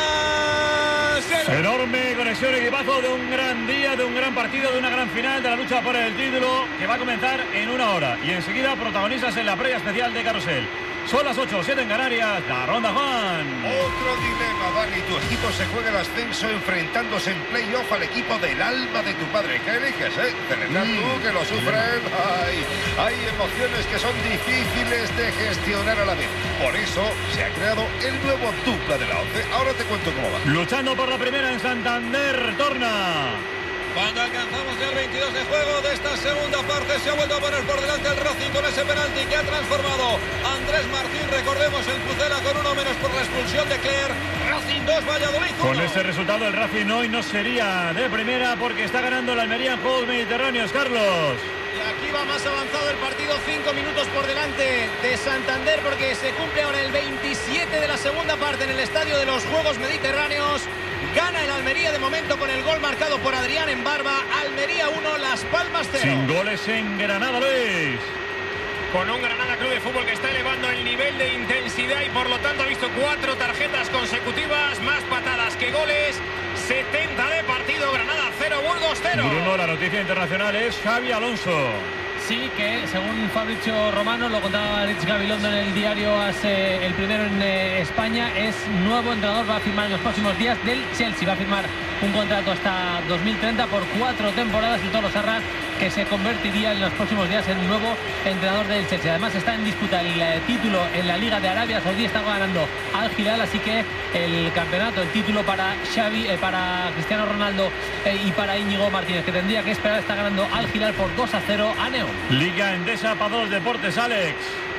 SER. Enorme conexión, equipazo de un gran día, de un gran partido, de una gran final, de la lucha por el título, que va a comenzar en una hora. Y enseguida protagonistas en la previa especial de Carrusel. Son las ocho o siete en Canarias, la ronda Juan. Otro dilema, Dani. Tu equipo se juega el ascenso enfrentándose en playoff al equipo del alma de tu padre. ¿Qué eliges, eh? ¿Celebrar mm. tú, que lo sufren? Ay, hay emociones que son difíciles de gestionar a la vez. Por eso se ha creado el nuevo dupla de la once. Ahora te cuento cómo va. Luchando por la primera en Santander, Torna. Juan alcanzamos ya el veintidós de juego de esta segunda parte. Se ha vuelto a poner por delante el Racing con ese penalti que ha transformado Andrés Martín. Recordemos el Pucela con uno menos por la expulsión de Cler. Racing dos, Valladolid uno. Con ese resultado el Racing hoy no sería de primera porque está ganando la Almería en Juegos Mediterráneos, Carlos. Y aquí va más avanzado el partido, cinco minutos por delante de Santander porque se cumple ahora el veintisiete de la segunda parte en el estadio de los Juegos Mediterráneos. Gana el Almería de momento con el gol marcado por Adrián en Barba. Almería uno, Las Palmas cero. Sin goles en Granada, Luis. Con un Granada Club de Fútbol que está elevando el nivel de intensidad y por lo tanto ha visto cuatro tarjetas consecutivas, más patadas que goles. setenta de partido, Granada cero, Burgos cero. Bruno, la noticia internacional es Xabi Alonso. Sí, que según Fabrizio Romano, lo contaba Rich Gabilondo en el diario A S, el primero en eh, España, es nuevo entrenador, va a firmar en los próximos días del Chelsea, va a firmar un contrato hasta dos mil treinta por cuatro temporadas y todos los arras que se convertiría en los próximos días en nuevo entrenador del Chelsea. Además está en disputa el eh, título en la Liga de Arabia Saudí, está ganando Al Hilal, así que el campeonato, el título para Xavi, eh, para Cristiano Ronaldo eh, y para Íñigo Martínez, que tendría que esperar, está ganando Al Hilal por dos a cero a Neón. Liga Endesa para dos deportes, Alex.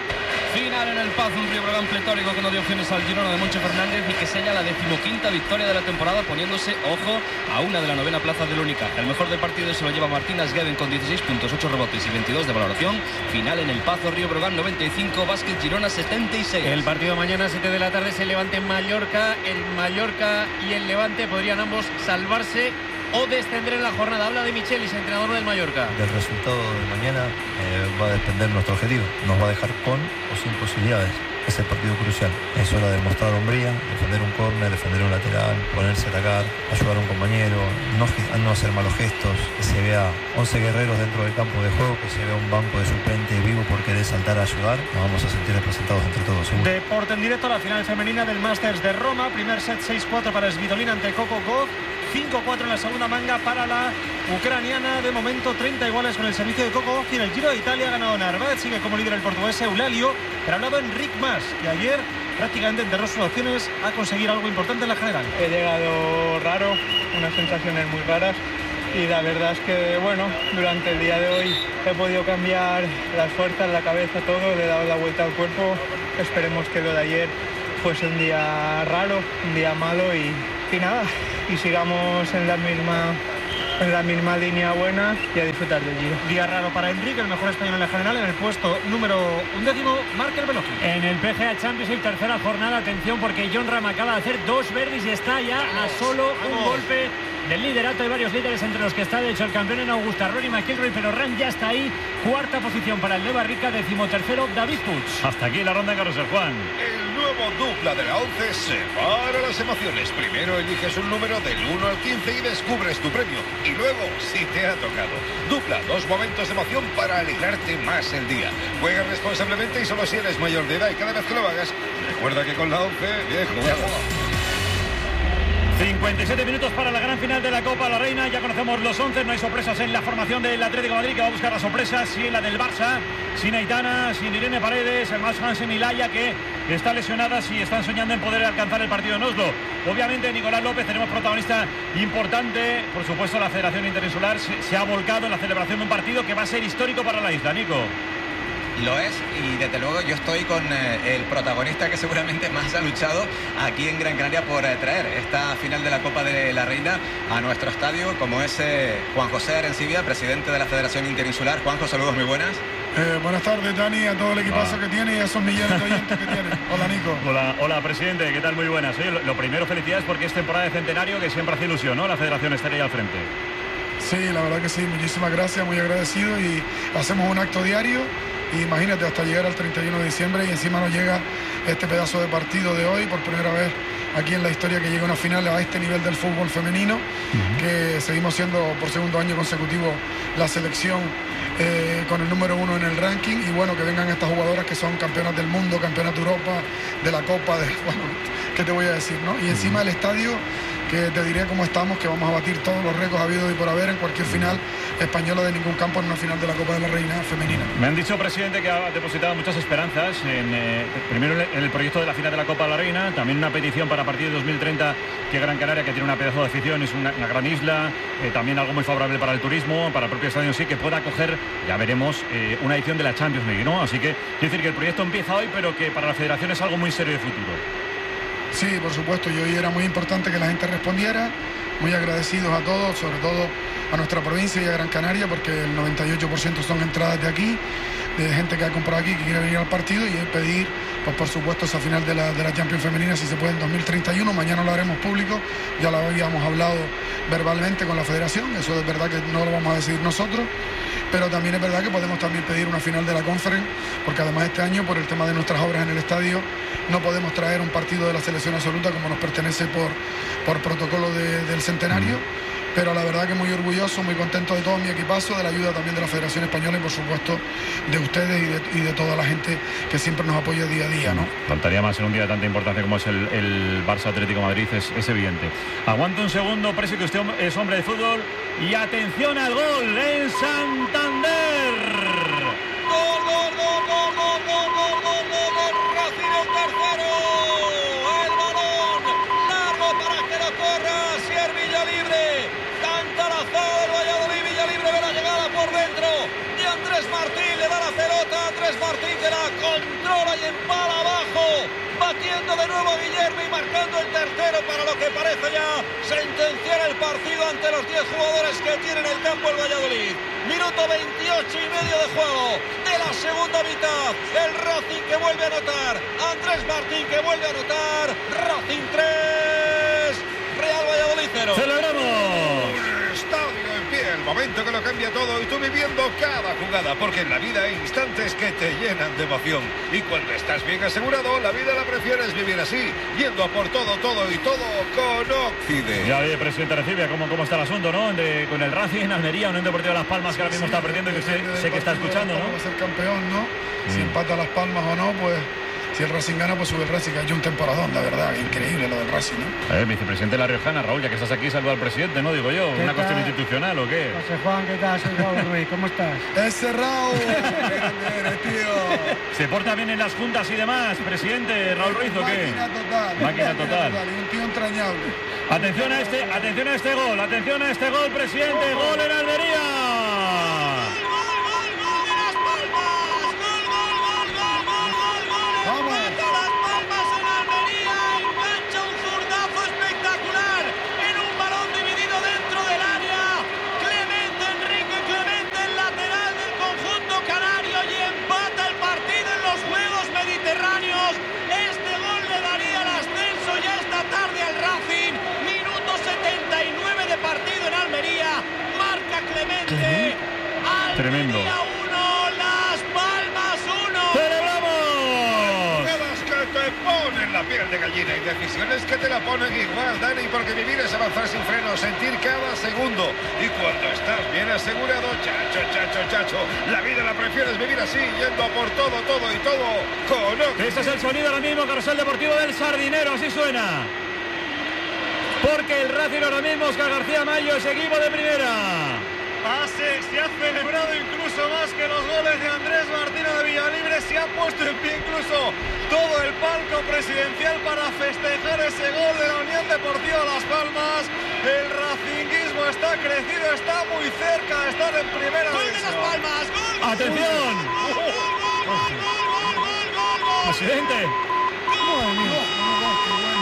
Final en el Paz, un Río Breogán pletórico que no dio opciones al Girona de Moncho Fernández y que sella la decimoquinta victoria de la temporada, poniéndose, ojo, a una de la novena plaza del Unicaja. El mejor del partido se lo lleva Martín Asgueden con dieciséis puntos, ocho rebotes y veintidós de valoración. Final en el Pazo, Río Breogán noventa y cinco, Básquet Girona setenta y seis. El partido mañana, siete de la tarde, se Levante en Mallorca. El Mallorca y el Levante podrían ambos salvarse o descender en la jornada. Habla de Michelis, entrenador del Mallorca. Del resultado de mañana eh, va a depender nuestro objetivo. Nos va a dejar con o sin posibilidades. Es el partido crucial. Es hora de mostrar hombría, defender un córner, defender un lateral, ponerse a atacar, ayudar a un compañero, no, no hacer malos gestos, que se vea once guerreros dentro del campo de juego, que se vea un banco de suplente vivo por querer saltar a ayudar. Nos vamos a sentir representados entre todos, seguro. Deporte en directo, la final femenina del Masters de Roma. Primer set seis cuatro para Svitolina ante Coco Gauff. cinco cuatro en la segunda manga para la ucraniana. De momento treinta iguales con el servicio de Coco. Y en el Giro de Italia ha ganado Narváez, sigue como líder el portugués Eulalio, pero ha hablado Enric Mas, que ayer prácticamente enterró sus opciones a conseguir algo importante en la general. He llegado raro, unas sensaciones muy raras, y la verdad es que, bueno, durante el día de hoy he podido cambiar las fuerzas, la cabeza, todo, le he dado la vuelta al cuerpo. Esperemos que lo de ayer fuese un día raro, un día malo y, y nada, y sigamos en la misma en la misma línea buena y a disfrutar del Giro. Día raro para Enrique, el mejor español en la general. En el puesto número undécimo, Markel Veloci. En el P G A Championship, tercera jornada, atención porque John Ram acaba de hacer dos verdes y está ya a solo un golpe del liderato. Hay varios líderes entre los que está de hecho el campeón en Augusta, Rory McIlroy, pero Ram ya está ahí. Cuarta posición para el de Barrica, decimotercero David Puig. Hasta aquí la ronda de Carlos Juan. El nuevo dupla de la once separa las emociones. Primero eliges un número del uno al quince y descubres tu premio. Y luego, si te ha tocado, dupla dos momentos de emoción para alegrarte más el día. Juega responsablemente y solo si eres mayor de edad, y cada vez que lo hagas, recuerda que con la once, bien jugado. cincuenta y siete minutos para la gran final de la Copa la Reina. Ya conocemos los once, no hay sorpresas en la formación del Atlético de Madrid, que va a buscar las sorpresas, sí en la del Barça, sin Aitana, sin Irene Paredes, el más Hansen y Laia, que está lesionada, y están soñando en poder alcanzar el partido en Oslo. Obviamente Nicolás López, tenemos protagonista importante, por supuesto la Federación Interinsular se, se ha volcado en la celebración de un partido que va a ser histórico para la isla. Nico. Lo es, y desde luego yo estoy con eh, el protagonista que seguramente más ha luchado aquí en Gran Canaria por eh, traer esta final de la Copa de la Reina a nuestro estadio, como es eh, Juan José Arencibia, presidente de la Federación Interinsular. Juanjo, saludos muy buenas. Eh, buenas tardes, Dani, a todo el equipazo ah. que tiene y a esos millones de oyentes que tiene. Hola, Nico. Hola, hola, presidente, ¿qué tal? Muy buenas. Oye, lo, lo primero, felicidades porque es temporada de centenario, que siempre hace ilusión, ¿no? La Federación estaría ahí al frente. Sí, la verdad que sí, muchísimas gracias, muy agradecido, y hacemos un acto diario. Y imagínate, hasta llegar al treinta y uno de diciembre, y encima nos llega este pedazo de partido de hoy, por primera vez aquí en la historia que llega una final a este nivel del fútbol femenino, uh-huh. que seguimos siendo por segundo año consecutivo la selección eh, con el número uno en el ranking, y bueno, que vengan estas jugadoras que son campeonas del mundo, campeonas de Europa, de la Copa, de, bueno, ¿qué te voy a decir, no? Y encima del estadio, que te diré cómo estamos, que vamos a batir todos los récords habidos y por haber en cualquier final española de ningún campo en una final de la Copa de la Reina femenina. Me han dicho, presidente, que ha depositado muchas esperanzas en, eh, primero en el proyecto de la final de la Copa de la Reina, también una petición para a partir de dos mil treinta que Gran Canaria, que tiene una pedazo de afición, es una, una gran isla, eh, también algo muy favorable para el turismo, para el propio estadio en sí, que pueda acoger, ya veremos, eh, una edición de la Champions League, ¿no? Así que, quiero decir que el proyecto empieza hoy, pero que para la federación es algo muy serio de futuro. Sí, por supuesto, y hoy era muy importante que la gente respondiera, muy agradecidos a todos, sobre todo a nuestra provincia y a Gran Canaria, porque el noventa y ocho por ciento son entradas de aquí, de gente que ha comprado aquí, que quiere venir al partido, y pedir, pues por supuesto, esa final de la, de la Champions Femenina, si se puede, en dos mil treinta y uno, mañana lo haremos público, ya lo habíamos hablado verbalmente con la federación, eso es verdad que no lo vamos a decidir nosotros, pero también es verdad que podemos también pedir una final de la Conference, porque además este año, por el tema de nuestras obras en el estadio, no podemos traer un partido de la selección absoluta como nos pertenece por, por protocolo de, del centenario, pero la verdad que muy orgulloso, muy contento de todo mi equipazo, de la ayuda también de la Federación Española y por supuesto de ustedes y de, y de toda la gente que siempre nos apoya día a día, ¿no? Faltaría más en un día de tanta importancia como es el, el Barça Atlético Madrid, es, es evidente. Aguanta un segundo, Presi, que usted es hombre de fútbol, y atención al gol en Santander. ¡Gol, gol, gol, gol, gol, gol, gol, gol, gol, gol! ¡Racing el tercero! ¡El balón largo para que lo corra Sier Villalibre! ¡Canta la zaga del Valladolid! Villalibre ve la llegada por dentro y Andrés Martín le da la pelota. Andrés Martín que la controla y empala abajo, batiendo de nuevo a Guillermo y marcando el tercero para lo que parece ya sentenciar el partido ante los diez jugadores que tiene en el campo el Valladolid. Minuto veintiocho y medio de juego de la segunda mitad. El Racing que vuelve a anotar. Andrés Martín que vuelve a anotar. Racing tres, Real Valladolid cero. ¡Celebramos! Estadio en pie, el momento que lo cambia todo y tú viviendo cada jugada, porque en la vida hay instantes que te llenan de emoción y cuando estás bien asegurado, la vida la prefieres vivir así, yendo a por todo, todo y todo con Occident. Ya ve, presidente, recibe cómo, cómo está el asunto, ¿no? De, con el Racing, Almería, Unión Deportiva Las Palmas, que ahora mismo está perdiendo y que usted sé que está escuchando, ¿no? Va a ser campeón, ¿no? Mm. Si empata Las Palmas o no, pues si el Racing gana, pues sube el Racing, que ha hecho un temporadón, la verdad, increíble lo del Racing, ¿no? A ver, vicepresidente de La Riojana, Raúl, ya que estás aquí, saluda al presidente, ¿no? Digo yo, ¿una cuestión institucional o qué? José Juan, ¿qué tal? Soy Raúl Ruiz, ¿cómo estás? ¡Ese Raúl! ¡Qué grande eres, tío! ¿Se porta bien en las juntas y demás, presidente Raúl Ruiz o qué? Máquina total. Máquina total. Y un tío entrañable. Atención a este, atención a este gol, atención a este gol, presidente, gol en Almería. Tremendo. uno, Las Palmas uno. ¡Celebramos! Jugadas que te ponen la piel de gallina y decisiones que te la ponen igual, Dani, porque vivir es avanzar sin freno, sentir cada segundo. Y cuando estás bien asegurado, chacho, chacho, chacho, la vida la prefieres vivir así, yendo a por todo, todo y todo con Occident. Este es el sonido ahora mismo, Carrusel Deportivo del Sardinero, así suena. Porque el Racing ahora mismo, Óscar García Mayo, es equipo de primera. Hace, se ha celebrado incluso más que los goles de Andrés Martínez de Villalibre. Se ha puesto en pie incluso todo el palco presidencial para festejar ese gol de la Unión Deportiva Las Palmas. El racinguismo está crecido, está muy cerca de estar en primera ¡Gol de división. Las Palmas! ¡Gol! ¡Atención! ¡Gol, gol, gol, gol, gol, gol, gol, gol, gol! Presidente. Madre mía, no, no, qué bueno.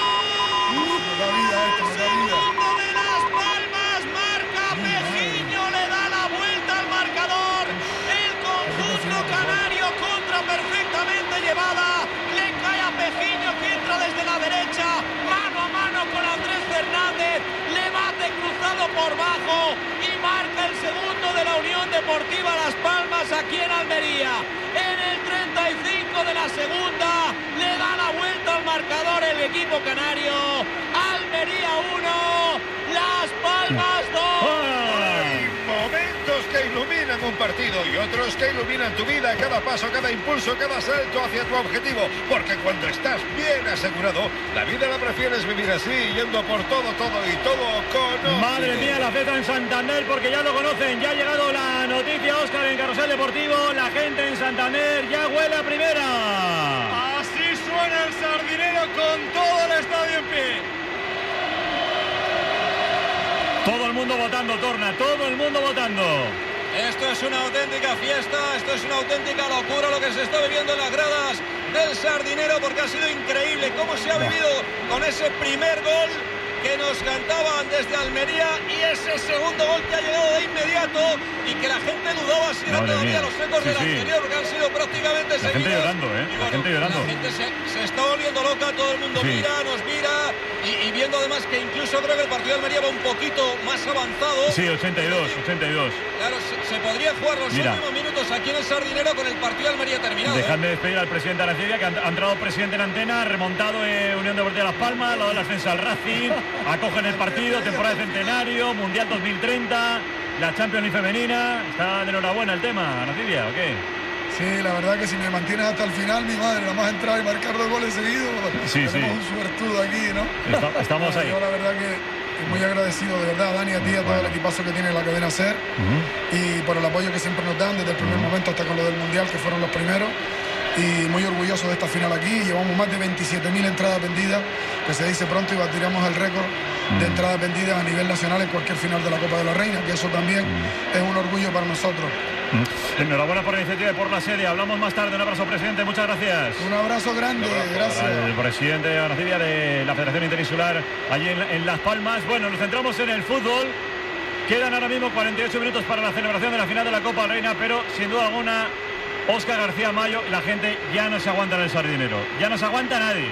Nos da vida esto, nos da vida. De Las Palmas, marca Pejiño, le da la vuelta al marcador. El conjunto canario contra perfectamente llevada. Le cae a Pejiño que entra desde la derecha, mano a mano con Andrés Fernández. Le bate cruzado por bajo y marca el segundo de la Unión Deportiva Las Palmas aquí en Almería. En el treinta y cinco de la segunda le da la vuelta al marcador el equipo canario. Almería uno, Las Palmas dos. Hay momentos que iluminan un partido. partido y otros que iluminan tu vida, cada paso, cada impulso, cada salto hacia tu objetivo. Porque cuando estás bien asegurado, la vida la prefieres vivir así, yendo por todo, todo y todo con... Madre mía, la fiesta en Santander, porque ya lo conocen. Ya ha llegado la noticia, Óscar, en Carrusel Deportivo. La gente en Santander ya huele a primera. Así suena el Sardinero con todo el estadio en pie. Todo el mundo votando, Torna, todo el mundo votando. Esto es una auténtica fiesta, esto es una auténtica locura lo que se está viviendo en las gradas del Sardinero, porque ha sido increíble cómo se ha vivido con ese primer gol que nos cantaban desde Almería y ese segundo gol que ha llegado de inmediato y que la gente dudaba si eran todavía los ecos sí, del sí. anterior, porque han sido prácticamente la seguidos. gente llorando, ¿eh? Y la bueno, gente llorando. La gente se, se está volviendo loca, todo el mundo Sí. mira, nos mira y, y viendo además que incluso creo que el partido de Almería va un poquito más avanzado. Sí, ochenta y dos, ochenta y dos. Claro, se, se podría jugar los Mira. últimos minutos aquí en el Sardinero con el partido de Almería terminado. Dejan ¿eh? de despedir al presidente de la Cidia, que ha, ha entrado presidente en antena, ha remontado eh, Unión Deportiva Las Palmas, lo de la defensa al Racing, acogen el partido, temporada de centenario, Mundial dos mil treinta, la Champions League femenina. ¿Está de enhorabuena el tema, Nacidia, o qué? Sí, la verdad que si me mantienes hasta el final, mi madre, nada más entrar y marcar dos goles seguidos, Sí, tenemos sí. un suertudo aquí, ¿no? Está- estamos ahí. Yo la verdad que muy agradecido, de verdad, a Dani, a ti, a todo el equipazo que tiene la cadena SER y por el apoyo que siempre nos dan desde el primer momento hasta con lo del Mundial, que fueron los primeros. Y muy orgulloso de esta final aquí. Llevamos más de veintisiete mil entradas vendidas, que se dice pronto, y batiremos el récord de entradas vendidas a nivel nacional en cualquier final de la Copa de la Reina, que eso también es un orgullo para nosotros. Enhorabuena por la iniciativa y por la sede. Hablamos más tarde. Un abrazo, presidente. Muchas gracias. Un abrazo grande, gracias. El presidente Nacidia de la Federación Interinsular allí en, en Las Palmas. Bueno, nos centramos en el fútbol. Quedan ahora mismo cuarenta y ocho minutos para la celebración de la final de la Copa Reina, pero sin duda alguna, Óscar García Mayo, la gente ya no se aguanta en el Sardinero. Ya no se aguanta nadie.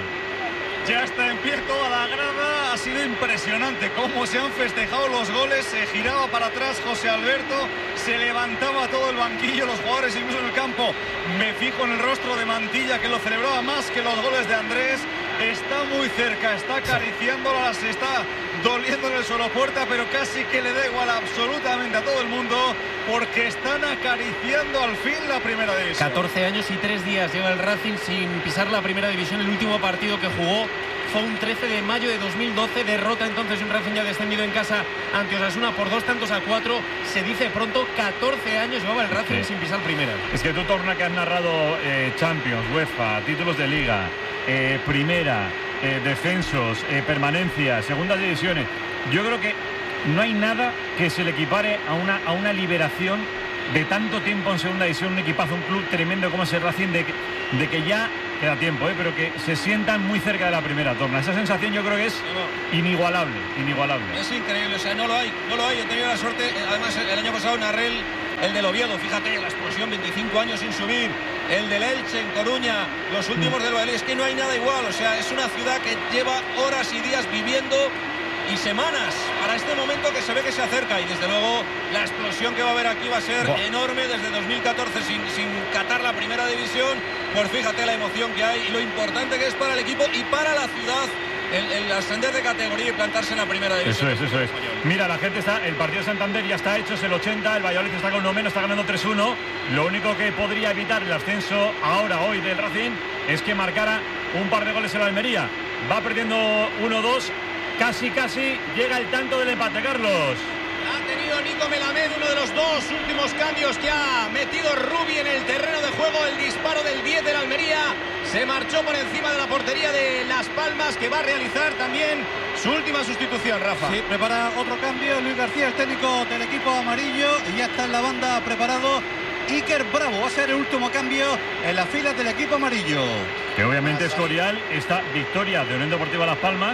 Ya está en pie toda la grada, ha sido impresionante cómo se han festejado los goles, se giraba para atrás José Alberto, se levantaba todo el banquillo, los jugadores incluso en el campo. Me fijo en el rostro de Mantilla, que lo celebraba más que los goles de Andrés. Está muy cerca, está acariciándola, se está doliendo en el suelo puerta, pero casi que le da igual absolutamente a todo el mundo, porque están acariciando al fin la primera división. catorce años y tres días lleva el Racing sin pisar la primera división. El último partido que jugó fue un trece de mayo de dos mil doce, derrota entonces un Racing ya descendido en casa ante Osasuna por dos tantos a cuatro. Se dice pronto, catorce años llevaba el Racing Sí. sin pisar primera. Es que tú, Torna, que has narrado eh, Champions, UEFA, títulos de Liga, eh, Primera, eh, descensos, eh, permanencias, segundas divisiones. Yo creo que no hay nada que se le equipare a una, a una liberación de tanto tiempo en segunda división, un equipazo, un club tremendo como es el Racing, de que, de que ya queda tiempo, ¿eh? Pero que se sientan muy cerca de la primera, Torna. Esa sensación yo creo que es inigualable, inigualable. Es increíble, o sea, no lo hay, no lo hay. He tenido la suerte, eh, además el año pasado narré el, el del Oviedo, fíjate, la explosión, veinticinco años sin subir, el del Elche en Coruña, los últimos del Valladolid, es que no hay nada igual, o sea, es una ciudad que lleva horas y días viviendo y semanas para este momento que se ve que se acerca, y desde luego la explosión que va a haber aquí va a ser Buah. enorme desde dos mil catorce sin, sin catar la primera división. Pues fíjate la emoción que hay y lo importante que es para el equipo y para la ciudad el, el ascender de categoría y plantarse en la primera división. Eso es, eso es. Mira, la gente está, el partido de Santander ya está hecho, es el ochenta, el Valladolid está con uno menos, está ganando tres uno. Lo único que podría evitar el ascenso ahora, hoy, del Racing, es que marcara un par de goles en la Almería. Va perdiendo uno dos, casi, casi llega el tanto del empate, Carlos. Ha tenido Nico Melamed uno de los dos últimos cambios que ha metido Rubi en el terreno de juego. El disparo del diez de la Almería se marchó por encima de la portería de Las Palmas, que va a realizar también su última sustitución, Rafa. Sí, prepara otro cambio. Luis García, el técnico del equipo amarillo, y ya está en la banda preparado. Iker Bravo va a ser el último cambio en las filas del equipo amarillo. Que obviamente Escorial, esta victoria de Unión Deportiva Las Palmas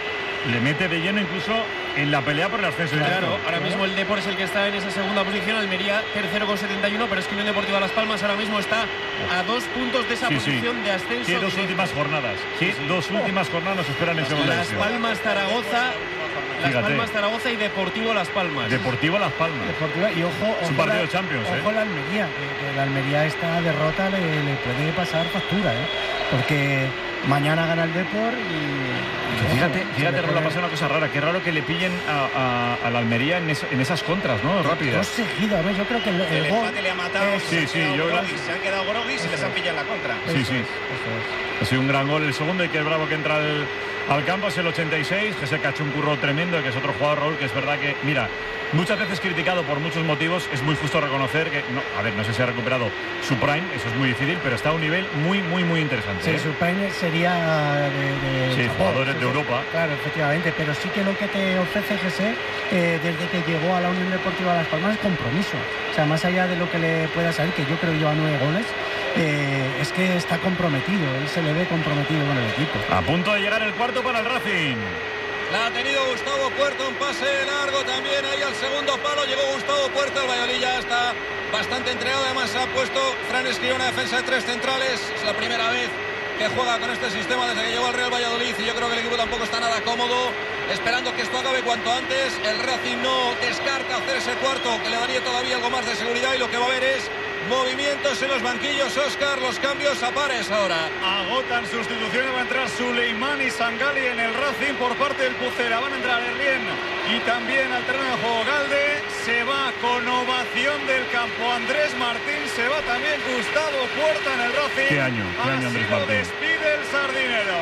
le mete de lleno incluso en la pelea por el ascenso. Claro, ahora mismo el Depor es el que está en esa segunda posición, Almería tercero con setenta y uno, pero es que Unión Deportiva Las Palmas ahora mismo está a dos puntos de esa Sí, posición sí. de ascenso. Tiene dos directo. últimas jornadas. Sí, dos últimas jornadas nos esperan en segunda Las división. Palmas, Zaragoza, Las Fíjate. Palmas, Zaragoza y Deportivo Las Palmas. Deportivo Las Palmas. Deportiva, y ojo, Es un ojo partido la- de Champions, ojo ¿eh? la Almería, que, que la Almería esta derrota le, le puede pasar factura, ¿eh? Porque mañana gana el Depor y, y Fíjate, fíjate, Raúl, ha pasado una cosa rara. Qué raro que le pillen a, a, a la Almería en, es, en esas contras, ¿no? Rápidas. Dos seguidos, a ver, yo creo que el, el, el gol... empate le ha matado. Eh, sí, sí, yo la... Se han quedado groguis y les han pillado en la contra. Sí, sí. Ha sido un gran gol el segundo y que es bravo que entra al, al campo. Es el ochenta y seis, que se cachó un curro tremendo, que es otro jugador, Raúl, que es verdad que, mira, muchas veces criticado por muchos motivos, es muy justo reconocer que, no, a ver, no sé si ha recuperado su prime, eso es muy difícil, pero está a un nivel muy, muy, muy interesante. Sí, ¿eh? su prime sería de... de sí, Japón, jugadores sí, de sí. Europa. Claro, efectivamente, pero sí que lo que te ofrece José, eh, desde que llegó a la Unión Deportiva Las Palmas, es compromiso. O sea, más allá de lo que le pueda salir, que yo creo que lleva nueve goles, eh, es que está comprometido, él se le ve comprometido con el equipo. A punto de llegar el cuarto para el Racing. La ha tenido Gustavo Puerto, un pase largo también ahí al segundo palo. Llegó Gustavo Puerto, el Valladolid ya está bastante entregado. Además ha puesto Fran Escribá una defensa de tres centrales. Es la primera vez que juega con este sistema desde que llegó al Real Valladolid y yo creo que el equipo tampoco está nada cómodo, esperando que esto acabe cuanto antes. El Racing no descarta hacer ese cuarto, que le daría todavía algo más de seguridad, y lo que va a haber es movimientos en los banquillos. Óscar, los cambios a pares ahora. Agotan sustituciones, va a entrar Suleimán y Sangali en el Racing por parte del Pucela. Van a entrar Erlien y también al terreno de juego Galde. Se va con ovación del campo Andrés Martín. Se va también Gustavo Puerta en el Racing. ¿Qué año? ¿Qué año Andrés Martín? Despide el sardinero.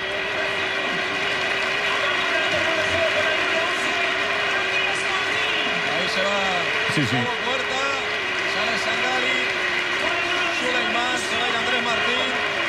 Ahí se va. Sí, sí. Puerta. Sale Sangali. Suleimán. Se va a ir Andrés Martín.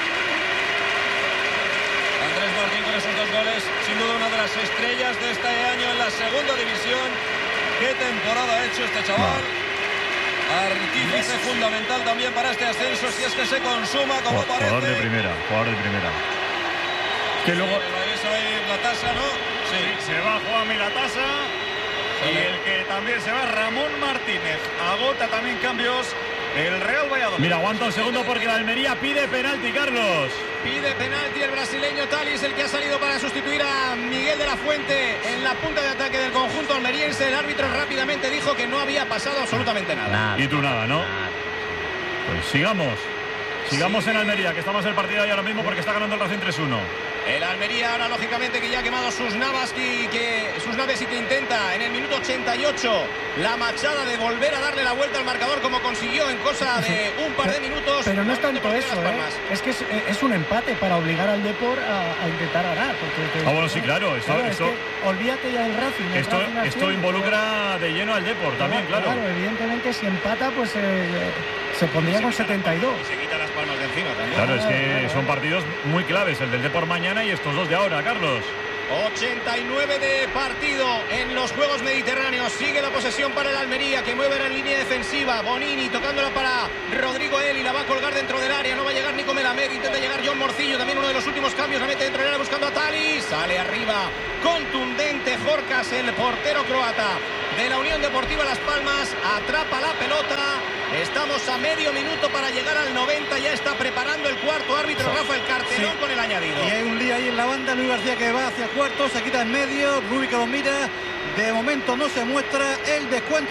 Andrés Martín con esos dos goles, sin duda una de las estrellas de este año en la segunda división. Qué temporada ha hecho este chaval. Artífice fundamental también para este ascenso, si es que se consuma como parece. Jugador de primera, jugador de primera. Que luego... Ahí se va a ir la tasa, ¿no? Sí, se va Juanmi la tasa. Y el que también se va Ramón Martínez. Agota también cambios el Real Valladolid. Mira, aguanta un segundo porque la Almería pide penalti, Carlos. Pide penalti el brasileño Talis, el que ha salido para sustituir a Miguel de la Fuente en la punta de ataque del conjunto almeriense. El árbitro rápidamente dijo que no había pasado absolutamente nada. nada y tú nada, ¿no? Nada. Pues sigamos. Sigamos sí. en Almería, que está más el partido ahí ahora mismo porque está ganando el Racing tres uno. El Almería ahora lógicamente que ya ha quemado sus naves y que sus naves y que intenta en el minuto ochenta y ocho la machada de volver a darle la vuelta al marcador como consiguió en cosa de un par de minutos. Pero no es tanto eso, ¿eh? Es que es, es un empate para obligar al Depor a, a intentar ganar. Porque, ah, bueno, sí, claro. Esto, claro esto, es que olvídate ya del Racing. El esto, Racing esto involucra de lleno al Depor también, claro. Claro, evidentemente si empata, pues eh, se pondría con setenta y dos. Y se quita las palmas de encima también. Claro, es que son partidos muy claves, el del Depor mañana y estos dos de ahora, Carlos. ochenta y nueve de partido en los Juegos Mediterráneos. Sigue la posesión para el Almería, que mueve en línea defensiva. Bonini tocándola para Rodrigo Eli, la va a colgar dentro del área. No va a llegar Nico Melamed, intenta llegar John Morcillo, también uno de los últimos cambios. La mete dentro del área buscando a Tali. Sale arriba, contundente Jorkas, el portero croata de la Unión Deportiva Las Palmas. Atrapa la pelota. Estamos a medio minuto para llegar al noventa. Ya está preparando el cuarto árbitro Rafael Cartelón, sí, con el añadido. Y hay un lío ahí en la banda. Luis García que va hacia cuarto, se quita en medio. Rubi que lo mira. De momento no se muestra el descuento.